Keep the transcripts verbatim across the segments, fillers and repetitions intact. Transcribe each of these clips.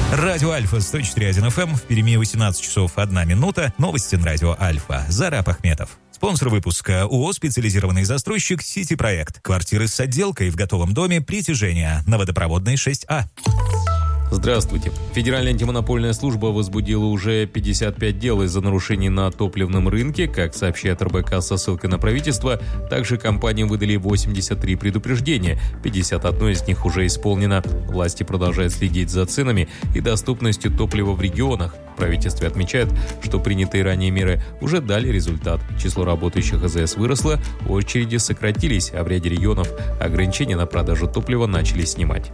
Радио Альфа сто четыре точка один эф эм, в Перми восемнадцать часов одна минута. Новости на Радио Альфа. Зараб Ахметов. Спонсор выпуска ООО «Специализированный застройщик Сити Проект». Квартиры с отделкой в готовом доме «Притяжение» на Водопроводной шесть А. Здравствуйте. Федеральная антимонопольная служба возбудила уже пятьдесят пять дел из-за нарушений на топливном рынке. Как сообщает эр бэ ка со ссылкой на правительство, также компаниям выдали восемьдесят три предупреждения. пятьдесят одно из них уже исполнено. Власти продолжают следить за ценами и доступностью топлива в регионах. В правительстве отмечают, что принятые ранее меры уже дали результат. Число работающих а зэ эс выросло, очереди сократились, а в ряде регионов ограничения на продажу топлива начали снимать.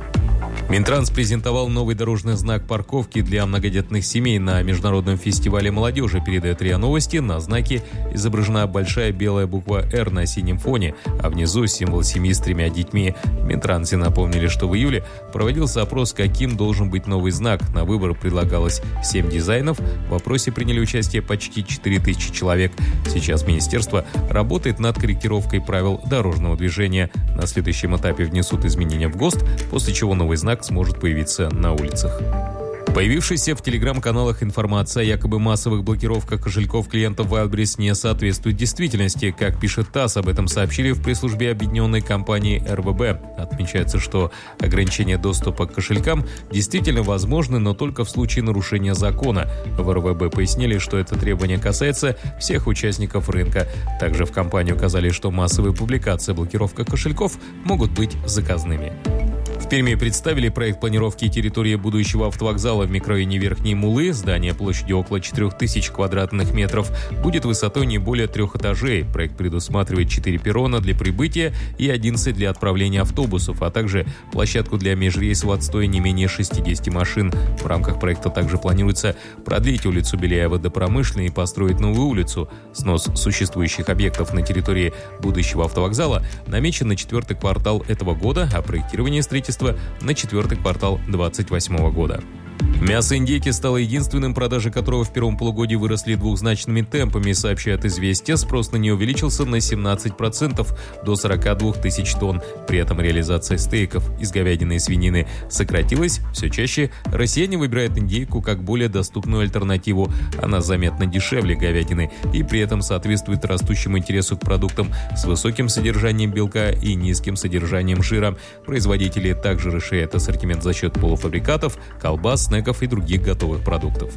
Минтранс презентовал новый дорожный знак парковки для многодетных семей на Международном фестивале молодежи, передает РИА Новости. На знаке изображена большая белая буква «Р» на синем фоне, а внизу символ семьи с тремя детьми. В Минтрансе напомнили, что в июле проводился опрос, каким должен быть новый знак. На выбор предлагалось семь дизайнов. В опросе приняли участие почти четыре тысячи человек. Сейчас министерство работает над корректировкой правил дорожного движения. На следующем этапе внесут изменения в ГОСТ, после чего новый знак сможет появиться на улицах. Появившаяся в телеграм-каналах информация о якобы массовых блокировках кошельков клиентов Wildberries не соответствует действительности. Как пишет ТАСС, об этом сообщили в пресс-службе объединенной компании эр вэ бэ. Отмечается, что ограничение доступа к кошелькам действительно возможны, но только в случае нарушения закона. В эр вэ бэ пояснили, что это требование касается всех участников рынка. Также в компании указали, что массовые публикации о блокировках кошельков могут быть заказными. В Перми представили проект планировки территории будущего автовокзала в микрорайоне Верхней Мулы. Здание площадью около четырех тысяч квадратных метров будет высотой не более трех этажей. Проект предусматривает четыре перрона для прибытия и одиннадцать для отправления автобусов, а также площадку для межрейсового отстоя не менее шестидесяти машин. В рамках проекта также планируется продлить улицу Беляева до Промышленной и построить новую улицу. Снос существующих объектов на территории будущего автовокзала намечен на четвертый квартал этого года, а проектирование строительства на четвертый квартал две тысячи двадцать восьмого года. Мясо индейки стало единственным, продажи которого в первом полугодии выросли двухзначными темпами, сообщает «Известия». Спрос на нее увеличился на семнадцать процентов до сорока двух тысяч тонн. При этом реализация стейков из говядины и свинины сократилась. Все чаще россияне выбирают индейку как более доступную альтернативу. Она заметно дешевле говядины и при этом соответствует растущему интересу к продуктам с высоким содержанием белка и низким содержанием жира. Производители также расширяют ассортимент за счет полуфабрикатов, колбас, снеков и других готовых продуктов.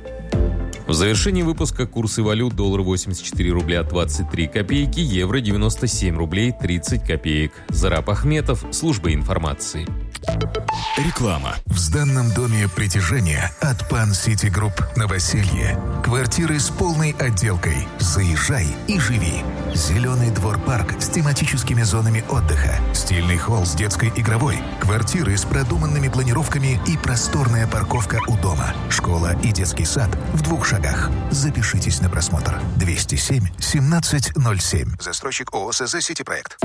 В завершении выпуска курсы валют: доллар восемьдесят четыре рубля двадцать три копейки, евро девяносто семь рублей тридцать копеек. Зараб Ахметов, служба информации. Реклама. В сданном доме «Притяжение» от Пан Сити Групп Новоселье. Квартиры с полной отделкой. Заезжай и живи. Зеленый двор-парк с тематическими зонами отдыха. Стильный холл с детской игровой. Квартиры с продуманными планировками и просторная парковка у дома. Школа и детский сад в двух шагах. Запишитесь на просмотр. двести семь семнадцать ноль семь. Застройщик ООО СЗ «Сити Проект».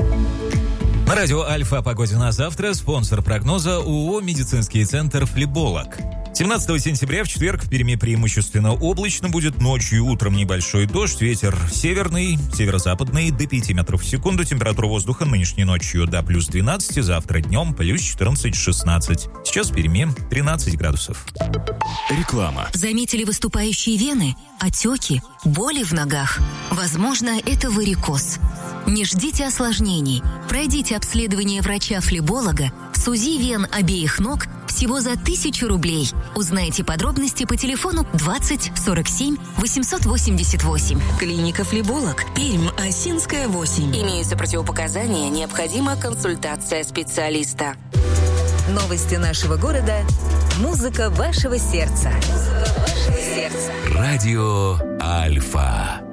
На радио Альфа о погоде на завтра. Спонсор прогноза ООО «Медицинский центр Флеболог». семнадцатого сентября в четверг в Перми преимущественно облачно будет, ночью и утром небольшой дождь, ветер северный, северо-западный до пяти метров в секунду, температура воздуха нынешней ночью до плюс двенадцати, завтра днем плюс четырнадцать-шестнадцать. Сейчас в Перми тринадцать градусов. Реклама. Заметили выступающие вены, отеки, боли в ногах? Возможно, это варикоз. Не ждите осложнений. Пройдите обследование врача-флеболога с УЗИ вен обеих ног всего за тысячу рублей. Узнайте подробности по телефону двадцать сорок семь восемьсот восемьдесят восемь. Клиника «Флеболог», Пермь, Осинская, восемь. Имеются противопоказания, необходима консультация специалиста. Новости нашего города. Музыка вашего сердца. Радио Альфа.